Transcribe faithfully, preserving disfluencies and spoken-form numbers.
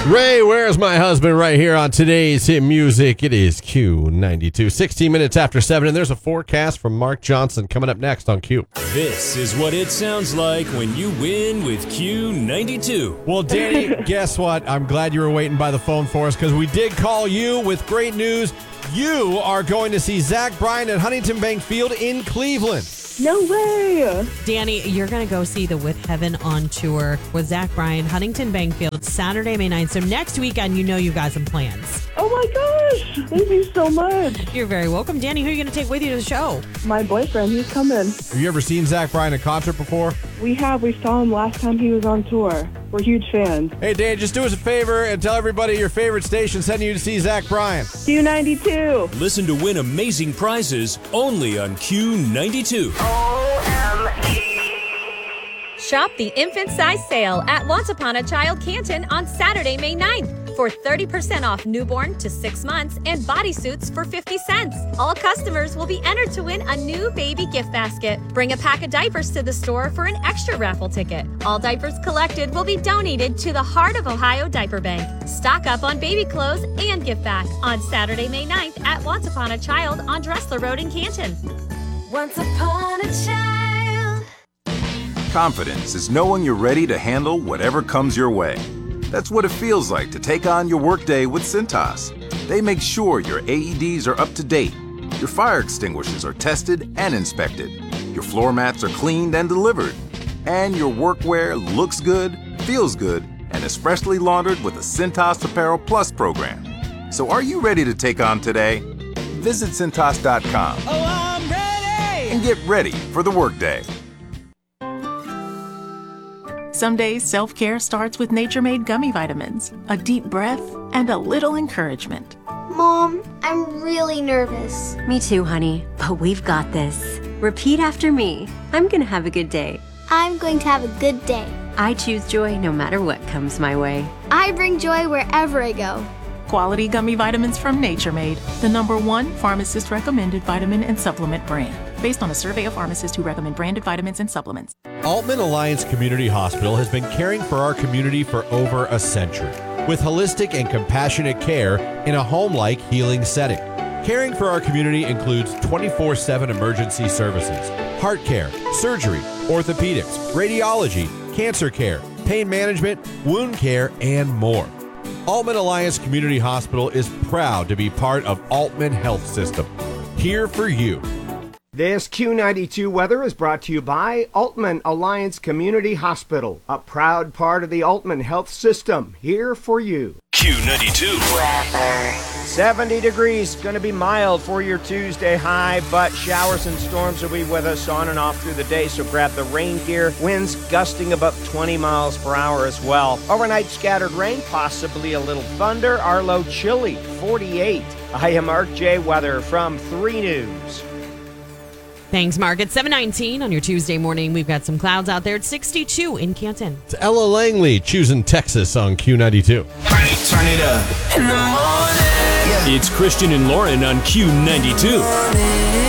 Ray, where's my husband? Right here on today's hit music. It is Q ninety-two, sixteen minutes after seven, and there's a forecast from Mark Johnson coming up next on Q. This is what it sounds like when you win with Q ninety-two. Well, Danny, guess what? I'm glad you were waiting by the phone for us because we did call you with great news. You are going to see Zach Bryan at Huntington Bank Field in Cleveland. No way! Danny, you're going to go see the With Heaven on tour with Zach Bryan, Huntington Bank Field, Saturday, May ninth. So next weekend, you know you've got some plans. Oh my gosh! Thank you so much. You're very welcome. Danny, who are you going to take with you to the show? My boyfriend, he's coming. Have you ever seen Zach Bryan in concert before? We have. We saw him last time he was on tour. We're huge fans. Hey, Dan, just do us a favor and tell everybody your favorite station sending you to see Zach Bryan. Q ninety-two. Listen to win amazing prizes only on Q ninety-two. Shop the infant size sale at Once Upon a Child Canton on Saturday, May ninth for thirty percent off newborn to six months and bodysuits for fifty cents. All customers will be entered to win a new baby gift basket. Bring a pack of diapers to the store for an extra raffle ticket. All diapers collected will be donated to the Heart of Ohio Diaper Bank. Stock up on baby clothes and give back on Saturday, May ninth at Once Upon a Child on Dressler Road in Canton. Once upon a child. Confidence is knowing you're ready to handle whatever comes your way. That's what it feels like to take on your workday with Cintas. They make sure your A E Ds are up to date, your fire extinguishers are tested and inspected, your floor mats are cleaned and delivered, and your workwear looks good, feels good, and is freshly laundered with the Cintas Apparel Plus program. So are you ready to take on today? Visit Cintas dot com. Oh, I'm ready! And get ready for the workday. Some days, self-care starts with Nature Made gummy vitamins, a deep breath, and a little encouragement. Mom, I'm really nervous. Me too, honey, but we've got this. Repeat after me. I'm gonna have a good day. I'm going to have a good day. I choose joy no matter what comes my way. I bring joy wherever I go. Quality gummy vitamins from Nature Made, the number one pharmacist-recommended vitamin and supplement brand, based on a survey of pharmacists who recommend branded vitamins and supplements. Altman Alliance Community Hospital has been caring for our community for over a century with holistic and compassionate care in a home-like healing setting. Caring for our community includes twenty-four seven emergency services, heart care, surgery, orthopedics, radiology, cancer care, pain management, wound care, and more. Altman Alliance Community Hospital is proud to be part of Altman Health System. Here for you. This Q ninety-two weather is brought to you by Altman Alliance Community Hospital, a proud part of the Altman Health System. Here for you. Q ninety-two. Weather. seventy degrees, going to be mild for your Tuesday high, but showers and storms will be with us on and off through the day, so grab the rain gear. Winds gusting above twenty miles per hour as well. Overnight scattered rain, possibly a little thunder. Our low chilly, forty-eight. I am Mark J. Weather from three News. Thanks, Mark. It's seven nineteen on your Tuesday morning. We've got some clouds out there. It's sixty-two in Canton. It's Ella Langley choosing Texas on Q ninety-two. Turn it up. In the morning. It's Christian and Lauren on Q ninety-two.